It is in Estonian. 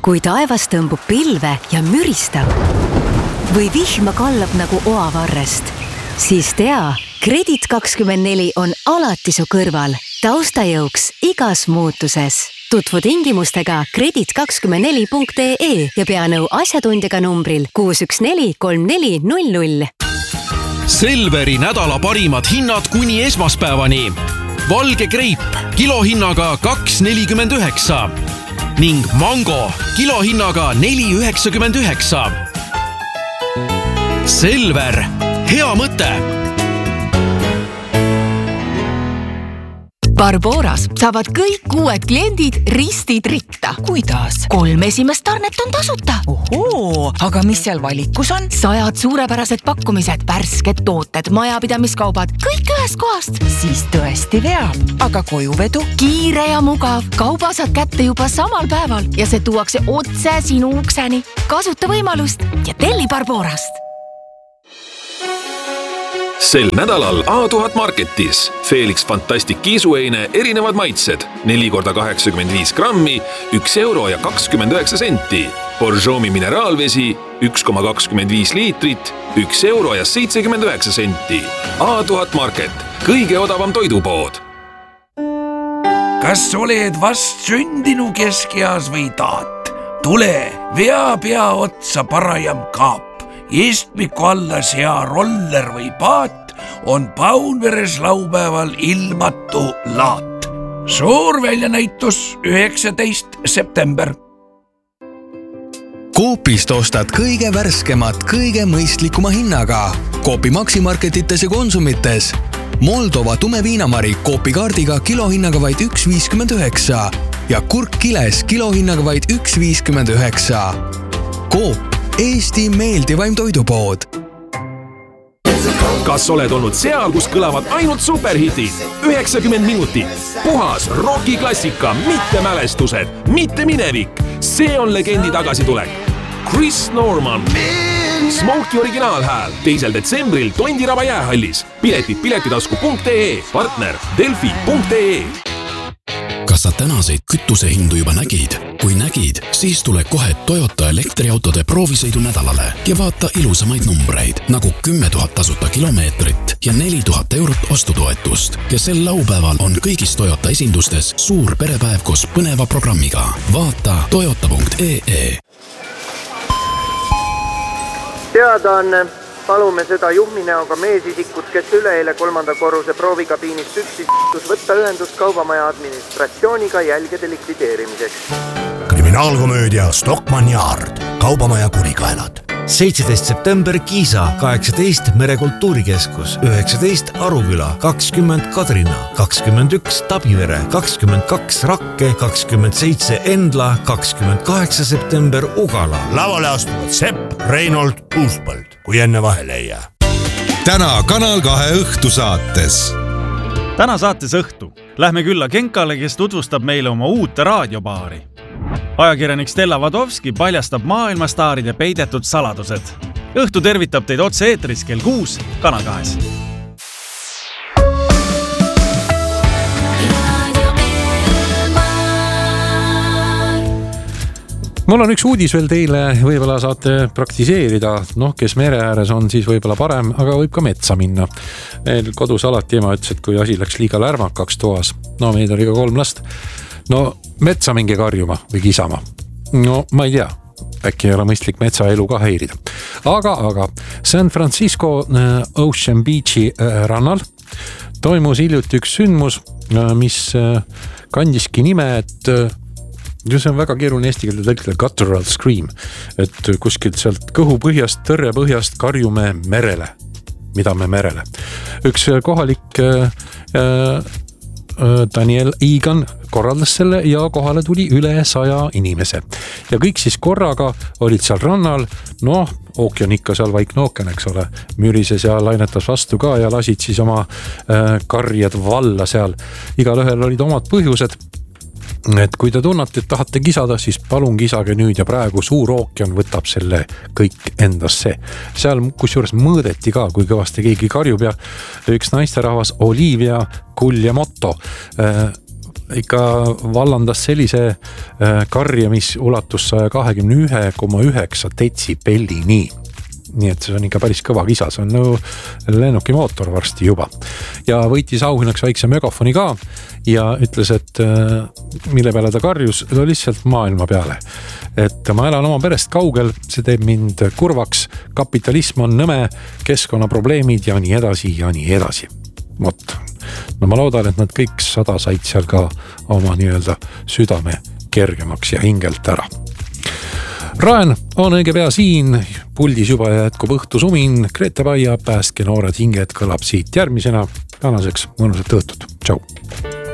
kui taevas tõmbub pilve ja müristab või vihma kallab nagu oavarrest, siis tea, Kredit24 on alati su kõrval, taustajõuks igas muutuses. Tutvu tingimustega kredit24.ee ja pea nõu asjatundjaga numbril 6143400. Selveri nädala parimad hinnad kuni esmaspäevani. Valge greip kilohinnaga 2,49 ning mango kilohinnaga 4,99. Selver, hea mõte! Barboras saavad kõik uued kliendid ristid ritta. Kuidas? 3 esimest tarnet on tasuta. Ohoo, aga mis seal valikus on? 100 suurepärased pakkumised, värsked tooted, majapidamiskaubad, kõik ühest kohast. Siis tõesti veab, aga kojuvedu? Kiire ja mugav, kauba saad kätte juba samal päeval ja see tuuakse otse sinu ukseni. Kasuta võimalust ja telli Barborast. Sel nädalal A1000 Marketis Felix Fantastic kiisueine erinevad maitsed 4x85 grammi, 1 euro ja 29 senti. Borjomi mineraalvesi 1,25 liitrit, 1 euro ja 79 senti. A1000 Market, kõige odavam toidupood. Kas oled vast sündinu keskeas või taat? Tule, vea pea otsa parajam kaap. Istmiku alla sea roller või paat on Paunveres laupäeval ilmatu laat. Suur väljanäitus 19. september. Coopist ostad kõige värskemat, kõige mõistlikuma hinnaga. Coopi maksimarketites ja konsumites. Moldova tume viinamari Coopi kaardiga kilohinnaga vaid 1,59 ja kurk kiles kilohinnaga vaid 1,59. Coop, Eesti meeldivaim toidupood. Kas oled olnud seal, kus kõlavad ainult superhitid? 90 minutit. Puhas rockiklassika, mitte mälestused, mitte minevik. See on legendi tagasitulek. Chris Norman. Smokey originaalhääl 2. detsembril Tondiraba jäähallis. Piletid piletitasku.ee, partner delfi.ee. Kas sa tänaseid kütusehindu juba nägid? Kui nägid, siis tule kohe Toyota elektriautode proovisõidu nädalale ja vaata ilusamaid numbreid, nagu 10 000 tasuta kilomeetrit ja 4 000 eurot ostutoetust. Ja sel laupäeval on kõigis Toyota esindustes suur perepäev koos põneva programmiga. Vaata toyota.ee. Teadaanne. Palume seda juhminäoga meesisikut, kes üleeile 3. korruse proovikabiinist üksis võtta ühendust kaubamaja administratsiooniga jälgede likvideerimiseks. Kriminaalkomöödia Stockmann Yard, kaubamaja kurikaelad. 17. september Kiisa, 18 Merekultuurikeskus, 19 Aruküla, 20 Kadrina, 21 Tabivere, 22 Rakke, 27 Endla, 28 september Ugala. Lavale astuvad Sepp, Reinold, Uuspõld, kui enne vahele ei jää. Täna Kanal 2 õhtusaates. Täna saates õhtu lähme külla Genkale, kes tutvustab meile oma uut raadiobaari. Ajakirjanik Stella Vadovski paljastab maailmastaaride peidetud saladused. Õhtu tervitab teid otse eetris kell 6 Kanal 2. Mul on üks uudis veel teile, võib-olla saate praktiseerida. Kes mere ääres on, siis võib-olla parem, aga võib ka metsa minna. Meil kodus alati ema ütles, et kui asi läks liiga lärmakaks toas, meid oli ka 3 last, metsa minge karjuma või kisama. Ma ei tea, äkki ei ole mõistlik metsaelu ka häirida. Aga San Francisco Ocean Beachi rannal toimus hiljuti üks sündmus, mis kandiski nime, et see on väga keeruline eesti keelde tõlkida guttural scream, et kuskilt sealt kõhu põhjast, tõrre põhjast karjume merele. Mida me merele? Üks kohalik Daniel Egan korraldas selle ja kohale tuli üle 100 inimese. Ja kõik siis korraga olid seal rannal, ookean ikka seal vaikne ookean, eks ole, mürises ja lainetas vastu ka ja lasid siis oma karjad valla seal. Igal ühel olid omad põhjused. Et kui te tunnate, et tahate kisada, siis palun kisage nüüd ja praegu suur ookean võtab selle kõik endasse. Seal kusjuures mõõdeti ka, kui kõvasti keegi karjub ja üks naisterahvas Olivia Guglielmotto ikka vallandas sellise karja, mis ulatus 121,9 detsibellini. Nii et see on ikka päris kõva kisa, see on nagu lennuki mootor varsti juba. Ja võitis auhinnaks väikse megafoni ka ja ütles, et mille peale ta karjus, ta lihtsalt maailma peale. Et ma elan oma perest kaugel, see teeb mind kurvaks, kapitalism on nõme, keskkonnaprobleemid ja nii edasi ja nii edasi. Vot. No ma loodan, et nad kõik 100 said seal ka oma nii-öelda südame kergemaks ja hingelt ära. Raen on õige pea siin, puldis juba jätkub õhtusumin, Grete Paia, päästke noored hinged kõlab siit järgmisena. Tänaseks mõnusat õhtut, tšau!